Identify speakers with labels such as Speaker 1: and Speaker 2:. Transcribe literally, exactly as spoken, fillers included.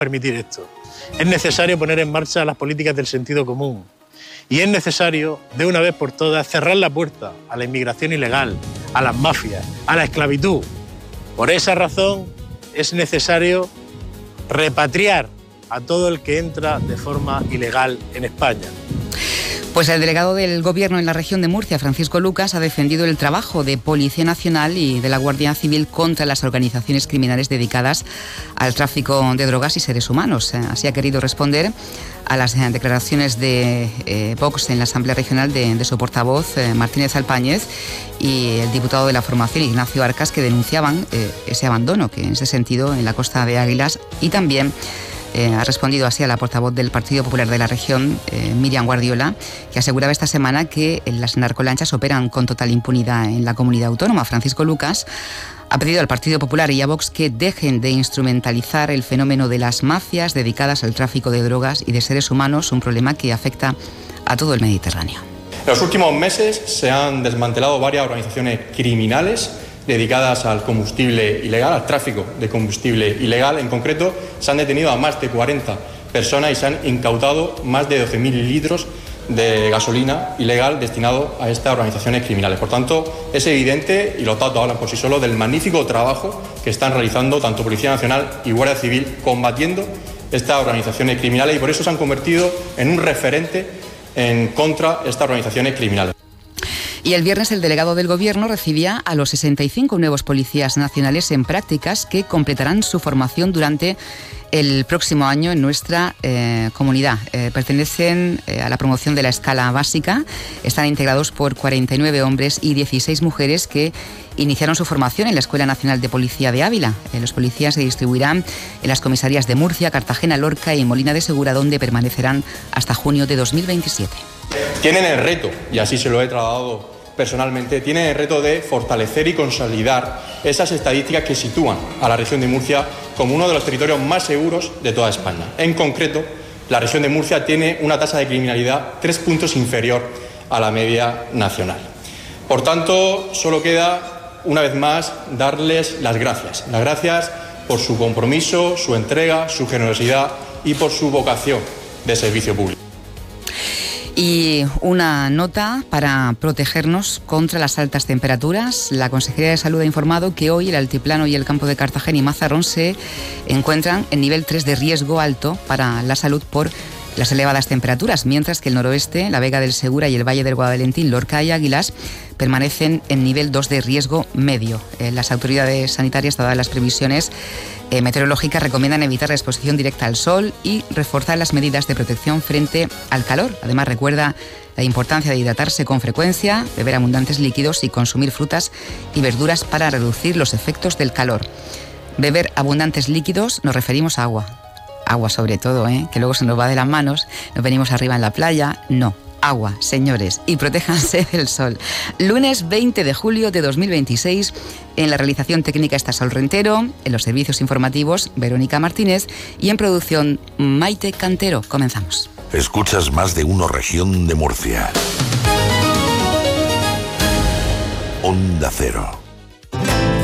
Speaker 1: permitir esto. Es necesario poner en marcha las políticas del sentido común. Y es necesario, de una vez por todas, cerrar la puerta a la inmigración ilegal, a las mafias, a la esclavitud. Por esa razón, es necesario repatriar a todo el que entra de forma ilegal en España.
Speaker 2: Pues el delegado del Gobierno en la región de Murcia, Francisco Lucas, ha defendido el trabajo de Policía Nacional y de la Guardia Civil contra las organizaciones criminales dedicadas al tráfico de drogas y seres humanos. Así ha querido responder a las declaraciones de eh, Vox en la Asamblea Regional de, de su portavoz, eh, Martínez Alpáñez, y el diputado de la formación, Ignacio Arcas, que denunciaban eh, ese abandono que en ese sentido en la Costa de Águilas, y también Eh, ha respondido así a la portavoz del Partido Popular de la región, eh, Miriam Guardiola, que aseguraba esta semana que las narcolanchas operan con total impunidad en la comunidad autónoma. Francisco Lucas ha pedido al Partido Popular y a Vox que dejen de instrumentalizar el fenómeno de las mafias dedicadas al tráfico de drogas y de seres humanos, un problema que afecta a todo el Mediterráneo.
Speaker 3: En los últimos meses se han desmantelado varias organizaciones criminales dedicadas al combustible ilegal, al tráfico de combustible ilegal. En concreto, se han detenido a más de cuarenta personas y se han incautado más de doce mil litros de gasolina ilegal destinado a estas organizaciones criminales. Por tanto, es evidente, y los datos hablan por sí solos, del magnífico trabajo que están realizando tanto Policía Nacional y Guardia Civil combatiendo estas organizaciones criminales, y por eso se han convertido en un referente en contra de estas organizaciones criminales.
Speaker 2: Y el viernes el delegado del Gobierno recibía a los sesenta y cinco nuevos policías nacionales en prácticas que completarán su formación durante el próximo año en nuestra eh, comunidad. Eh, pertenecen eh, a la promoción de la escala básica. Están integrados por cuarenta y nueve hombres y dieciséis mujeres que iniciaron su formación en la Escuela Nacional de Policía de Ávila. Eh, los policías se distribuirán en las comisarías de Murcia, Cartagena, Lorca y Molina de Segura, donde permanecerán hasta junio de dos mil veintisiete.
Speaker 3: Tienen el reto, y así se lo he trasladado personalmente, tienen el reto de fortalecer y consolidar esas estadísticas que sitúan a la región de Murcia como uno de los territorios más seguros de toda España. En concreto, la región de Murcia tiene una tasa de criminalidad tres puntos inferior a la media nacional. Por tanto, solo queda, una vez más, darles las gracias. Las gracias por su compromiso, su entrega, su generosidad y por su vocación de servicio público.
Speaker 2: Y una nota para protegernos contra las altas temperaturas. La Consejería de Salud ha informado que hoy el altiplano y el campo de Cartagena y Mazarrón se encuentran en nivel tres de riesgo alto para la salud por las elevadas temperaturas, mientras que el noroeste, la Vega del Segura y el Valle del Guadalentín, Lorca y Águilas permanecen en nivel dos de riesgo medio. Eh, las autoridades sanitarias, dadas las previsiones eh, meteorológicas, recomiendan evitar la exposición directa al sol y reforzar las medidas de protección frente al calor. Además, recuerda la importancia de hidratarse con frecuencia, beber abundantes líquidos y consumir frutas y verduras para reducir los efectos del calor. Beber abundantes líquidos, nos referimos a agua. Agua sobre todo, ¿eh? Que luego se nos va de las manos, nos venimos arriba en la playa. No, agua, señores, y protéjanse del sol. Lunes veinte de julio de dos mil veintiséis, en la realización técnica está Sol Rentero, en los servicios informativos Verónica Martínez y en producción Maite Cantero. Comenzamos.
Speaker 4: Escuchas Más de Uno Región de Murcia. Onda Cero.